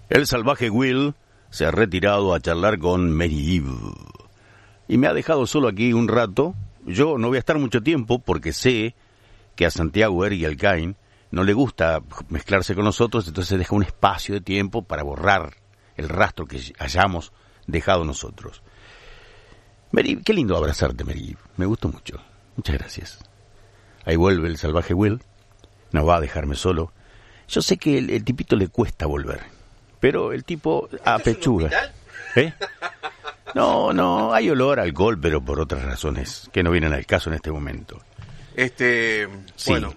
El salvaje Will se ha retirado a charlar con Mary Eve y me ha dejado solo aquí un rato. Yo no voy a estar mucho tiempo porque sé que a Santiago Eric Alcain no le gusta mezclarse con nosotros, entonces deja un espacio de tiempo para borrar el rastro que hayamos dejado nosotros. Mary Eve, qué lindo abrazarte, Mary Eve. Me gustó mucho. Muchas gracias. Ahí vuelve el salvaje Will. No va a dejarme solo. Yo sé que el tipito le cuesta volver, pero el tipo apechuga. ¿Eh? No, hay olor a alcohol, pero por otras razones que no vienen al caso en este momento. Sí. Bueno,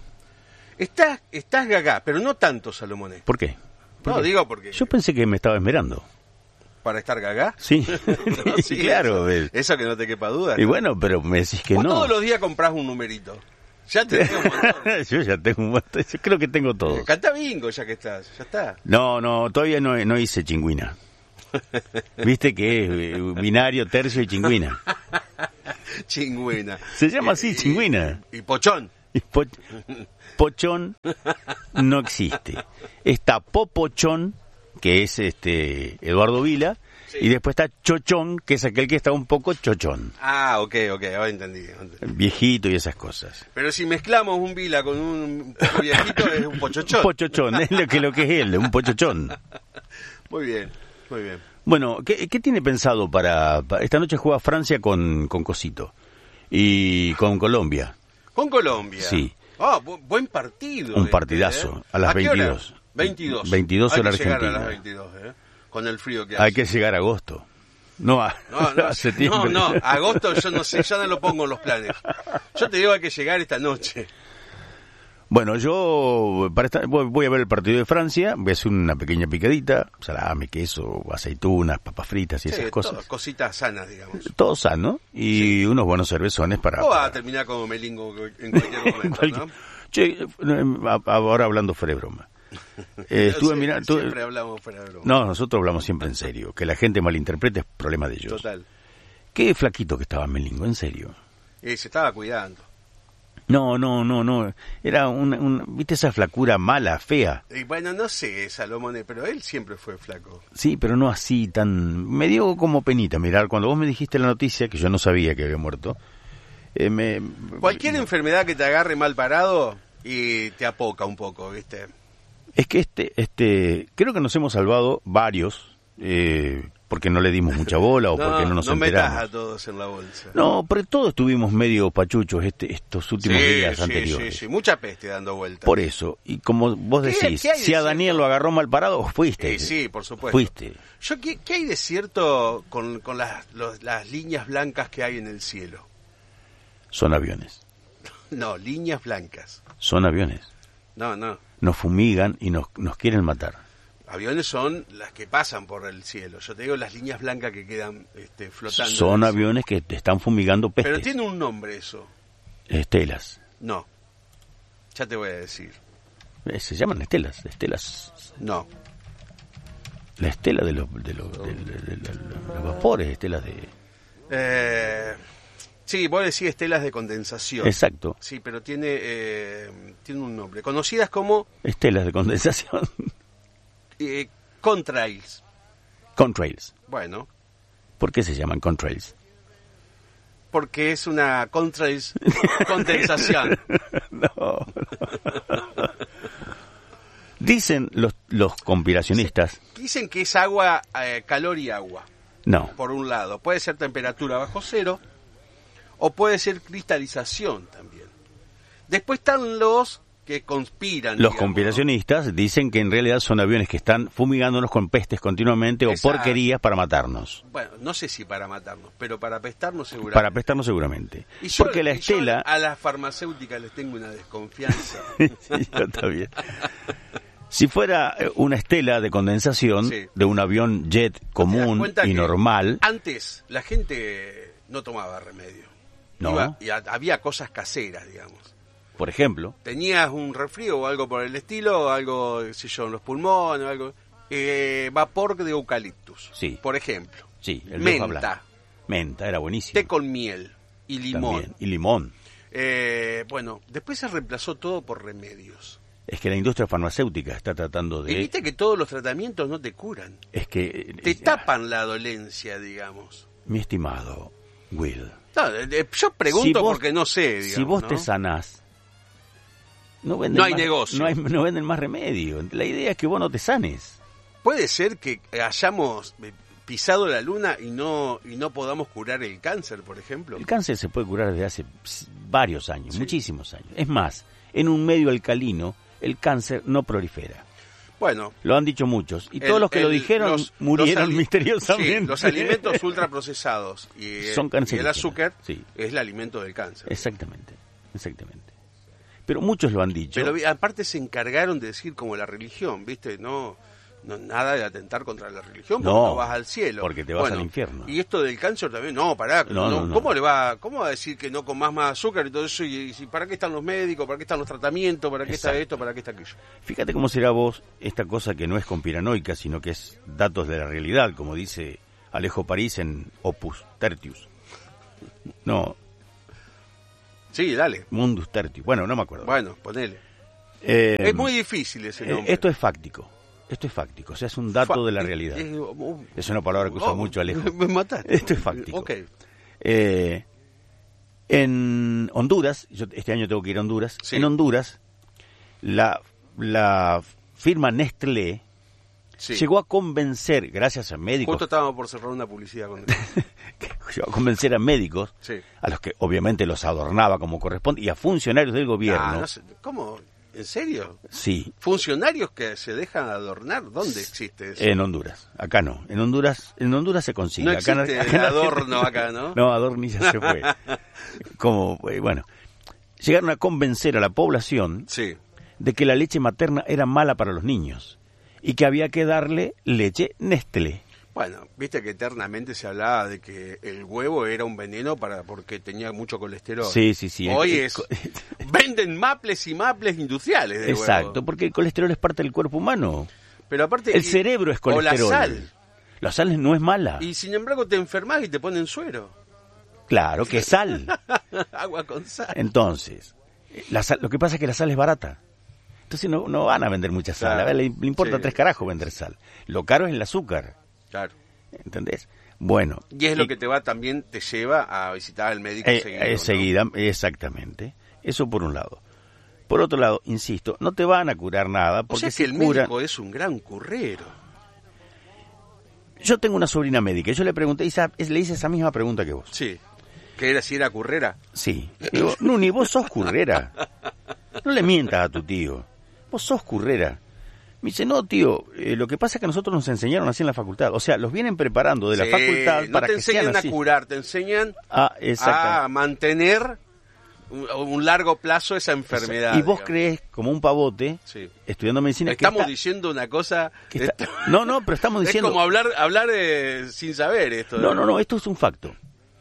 estás gaga, pero no tanto, Salomón. ¿Por qué? No, digo porque... Yo pensé que me estaba esmerando. ¿Para estar gaga? Sí, No, sí, claro. Eso que no te quepa duda. Y bueno, pero me decís que Vos no. todos los días comprás un numerito. Ya te tengo un montón. Yo ya tengo un montón. Yo creo que tengo todo. Canta bingo ya que estás. Ya está. No, todavía no hice chingüina. Viste que es binario, tercio y chingüina. Chingüina. Se llama así, chingüina. Y pochón. Y pochón no existe. Está popochón, que es Eduardo Vila, sí. Y después está chochón, que es aquel que está un poco chochón. Ah, ok, ahora entendí. Viejito y esas cosas. Pero si mezclamos un Vila con un viejito es un pochochón. Un pochochón, es lo que es él, un pochochón. Muy bien. Bueno, ¿qué tiene pensado para esta noche? Juega Francia con Cosito y con Colombia. ¿Con Colombia? Sí. Buen partido. Un partidazo, a las 22. 22 horas Argentina. Llegar a las 22, con el frío que hace. Hay que llegar a agosto. No, a septiembre. No, agosto yo no sé, ya no lo pongo en los planes. Yo te digo, hay que llegar esta noche. Bueno, yo voy a ver el partido de Francia, voy a hacer una pequeña picadita, salame, queso, aceitunas, papas fritas y esas cosas. Cositas sanas, digamos. Todo sano y unos buenos cervezones para... O va a terminar como melingo en cualquier momento, ¿no? Che, ahora hablando fuera de broma. Estuve mirando... Siempre hablamos fuera de broma. No, nosotros hablamos siempre en serio. Que la gente malinterprete es problema de ellos. Total. Qué flaquito que estaba Melingo, en serio. Se estaba cuidando. No. Era ¿viste esa flacura mala, fea? Y bueno, no sé, Salomón, pero él siempre fue flaco. Sí, pero no así tan... Me dio como penita mirar. Cuando vos me dijiste la noticia, que yo no sabía que había muerto... Cualquier enfermedad que te agarre mal parado y te apoca un poco, ¿viste? Es que creo que nos hemos salvado varios... porque no le dimos mucha bola o porque no nos enteramos. No metas a todos en la bolsa. No, pero todos estuvimos medio pachuchos estos últimos días anteriores. Sí, mucha peste dando vueltas. Por eso, y como vos decís, si a Daniel lo agarró mal parado, fuiste. Sí, por supuesto. Fuiste. ¿Qué hay de cierto con las líneas blancas que hay en el cielo? Son aviones. No, líneas blancas. Son aviones. No. Nos fumigan y nos quieren matar. Aviones son las que pasan por el cielo. Yo te digo las líneas blancas que quedan flotando. Son aviones que te están fumigando peste. Pero tiene un nombre eso. Estelas. No. Ya te voy a decir. Se llaman estelas. No. La estela de los vapores, estelas de... Sí, vos decís estelas de condensación. Exacto. Sí, pero tiene un nombre. Conocidas como... Estelas de condensación. Contrails. Contrails. Bueno. ¿Por qué se llaman contrails? Porque es una contrails condensación. No. Dicen los conspiracionistas. Dicen que es agua, calor y agua. No. Por un lado. Puede ser temperatura bajo cero o puede ser cristalización también. Después están los que conspiran. Los digamos, conspiracionistas, ¿no? Dicen que en realidad son aviones que están fumigándonos con pestes continuamente. Exacto. O porquerías para matarnos. Bueno, no sé si para matarnos, pero para pestarnos seguramente. Para pestarnos seguramente. Porque la estela... a las farmacéuticas les tengo una desconfianza. Sí, yo también. Si fuera una estela de condensación, sí, de un avión jet común y normal... Antes la gente no tomaba remedio. No. Había cosas caseras, digamos. Por ejemplo, tenías un resfrío o algo por el estilo, algo, qué sé yo, en los pulmones, algo, vapor de eucaliptus, sí, por ejemplo. Sí, el menta era buenísimo. Té con miel y limón. También, y limón. Bueno, después se reemplazó todo por remedios. Es que la industria farmacéutica está tratando Y de... viste que todos los tratamientos no te curan. Es que... Te tapan la dolencia, digamos. Mi estimado Will. No, yo pregunto Si vos- porque no sé, digamos. Si vos ¿no? te sanás, no venden No hay más, negocio. no venden más remedio. La idea es que vos no te sanes. Puede ser que hayamos pisado la luna y no podamos curar el cáncer, por ejemplo. El cáncer se puede curar desde hace varios años, Sí. muchísimos años. Es más, en un medio alcalino el cáncer no prolifera. Bueno, Lo han dicho muchos. Y todos los que lo dijeron murieron misteriosamente. Sí, los alimentos ultraprocesados y Son y el cancerígenos. azúcar Sí. es el alimento del cáncer. Exactamente. Pero muchos lo han dicho. Pero aparte se encargaron de decir como la religión, ¿viste? No nada de atentar contra la religión porque No, no vas al cielo. porque te vas al infierno. Y esto del cáncer también, no, pará. No. ¿Cómo va a decir que no comas más azúcar y todo eso? Y ¿para qué están los médicos? ¿Para qué están los tratamientos? ¿Para qué está Exacto. esto? ¿Para qué está aquello? Fíjate cómo será vos esta cosa que no es conspiranoica, sino que es datos de la realidad, como dice Alejo París en Opus Tertius. No, Sí, dale. Mundus Tertius. Bueno, no me acuerdo. Bueno, ponele. Eh, Es muy difícil ese nombre. Esto es fáctico. O sea, es un dato de la realidad. Es una palabra que usa mucho Alejo. Me mataste. Esto es fáctico. Ok. En Honduras, yo este año tengo que ir a Honduras, Sí. en Honduras, la firma Nestlé Sí. llegó a convencer, gracias a médicos, Justo estábamos por cerrar una publicidad con llegó a convencer a médicos, Sí. a los que obviamente los adornaba como corresponde, y a funcionarios del gobierno. Ah, no sé, ¿cómo? ¿En serio? Sí, ¿Funcionarios que se dejan adornar? ¿Dónde existe eso? en Honduras. Acá no. En Honduras se consigue. No Acá existe acá en adorno Argentina- acá, ¿no? No, adorno ya se fue. Como, bueno, llegaron a convencer a la población Sí. de que la leche materna era mala para los niños y que había que darle leche Nestlé. Bueno, viste que eternamente se hablaba de que el huevo era un veneno porque tenía mucho colesterol. Sí. Hoy venden maples y maples industriales de Exacto, huevo. porque el colesterol es parte del cuerpo humano. Pero aparte... El cerebro es colesterol. O la sal. La sal no es mala. Y sin embargo te enfermas y te ponen suero. Claro que es sal. Agua con sal. Entonces, lo que pasa es que la sal es barata. Entonces no van a vender mucha sal. Claro. A ver, le importa Sí. 3 carajos vender sal. Lo caro es el azúcar. Claro. ¿Entendés? Bueno. Y es lo que también te lleva a visitar al médico seguido, ¿no? Seguida, exactamente. Eso por un lado. Por otro lado, insisto, no te van a curar nada O porque sea que si el curan... médico es un gran currero. Yo tengo una sobrina médica y yo le pregunté, le hice esa misma pregunta que vos. Sí. Si era currera. Sí. Digo, Nuni, vos sos currera. No le mientas a tu tío. Vos sos currera. Me dice, no, tío, lo que pasa es que a nosotros nos enseñaron así en la facultad. O sea, los vienen preparando de la Sí, facultad no para te que sean enseñan así. a curar, te enseñan Exacto. a mantener un largo plazo esa enfermedad. Y vos digamos. crees, como un pavote, Sí. estudiando medicina, Estamos diciendo una cosa... que está- No, pero estamos Es diciendo... como hablar sin saber esto. No, esto es un facto.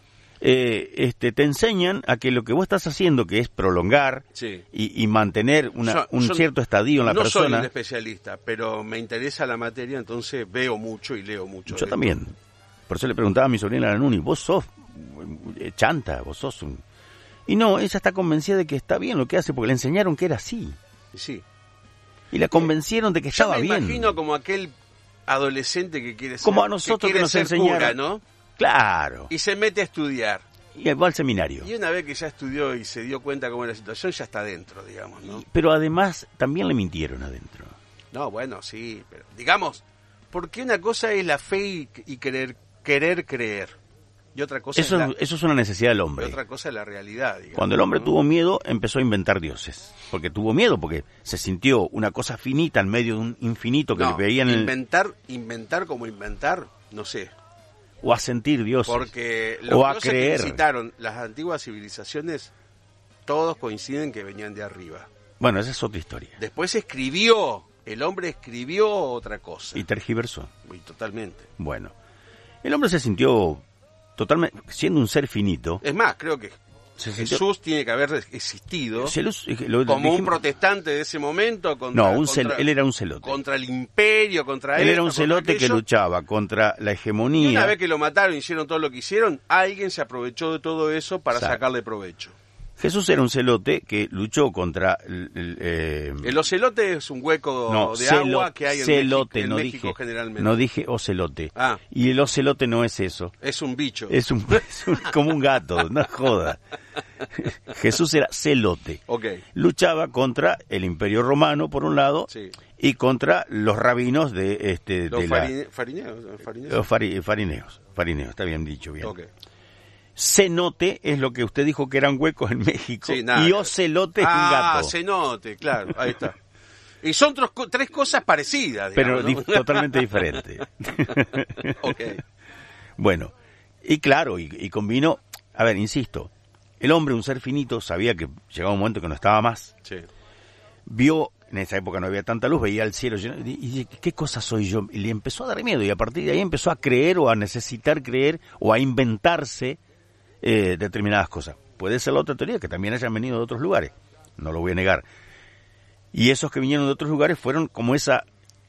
Te enseñan a que lo que vos estás haciendo, que es prolongar Sí. y mantener un cierto estadio en la no soy persona. un especialista, pero me interesa la materia, entonces veo mucho y leo mucho. Yo de también. Por eso le preguntaba a mi sobrina la Nuni, vos sos chanta, vos sos un... Y no, ella está convencida de que está bien lo que hace, porque le enseñaron que era así. esto. Sí. Y la convencieron de que Yo estaba me bien. imagino como aquel adolescente que quiere ser, Como a nosotros que quiere nos ser enseñaron. cura, ¿no? Claro. Y se mete a estudiar. Y va al seminario. Y una vez que ya estudió y se dio cuenta cómo era la situación, ya está dentro, digamos, ¿no? Pero además también le mintieron adentro. No, bueno, sí, pero digamos, porque una cosa es la fe y querer creer. Y otra cosa Eso es es una necesidad del y hombre. otra cosa es la realidad, digamos. Cuando el hombre ¿no? tuvo miedo, empezó a inventar dioses. Porque tuvo miedo, porque se sintió una cosa finita en medio de un infinito que No, le veían en el... inventar como inventar, no sé. O a sentir dioses. Porque o los a dioses creer. que visitaron las antiguas civilizaciones, todos coinciden que venían de arriba. Bueno, esa es otra historia. Después el hombre escribió otra cosa. Y tergiversó. Y totalmente. Bueno, el hombre se sintió totalmente, siendo un ser finito, Es más, creo que se sintió... Jesús tiene que haber existido lo como un dijimos- protestante de ese momento él era un celote. contra el imperio, contra Él era esto, un contra celote que aquello. luchaba contra la Y hegemonía. una vez que lo mataron, hicieron todo lo que hicieron, alguien se aprovechó de todo eso para Exacto. sacarle provecho. Jesús era un celote que luchó contra... El ocelote es un hueco de agua que hay en celote, México, México generalmente. No dije ocelote. Ah. Y el ocelote no es eso. Es un bicho. Es como un gato, no joda. Jesús era celote. Okay. Luchaba contra el Imperio Romano, por un lado, Sí. y contra los rabinos de Farineos. Farineos, está bien dicho, bien. Okay. Cenote es lo que usted dijo que eran huecos en México, Sí, nada. y ocelote es un gato. Cenote, claro, ahí está. Y son tres cosas parecidas, Pero digamos, ¿no? totalmente diferentes. Okay. Bueno, y claro, y combinó, a ver, insisto, el hombre, un ser finito, sabía que llegaba un momento que no estaba más, Sí. vio, en esa época no había tanta luz, veía el cielo lleno, y ¿qué cosa soy yo? Y le empezó a dar miedo, y a partir de ahí empezó a creer, o a necesitar creer, o a inventarse determinadas cosas. Puede ser la otra teoría, que también hayan venido de otros lugares, no lo voy a negar. Y esos que vinieron de otros lugares fueron como esa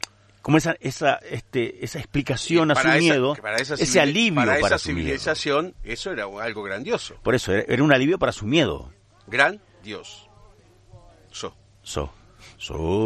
explicación a su miedo, ese alivio para esa su miedo. civilización, eso era algo grandioso. Por eso, era un alivio para su miedo. Gran Dios. So.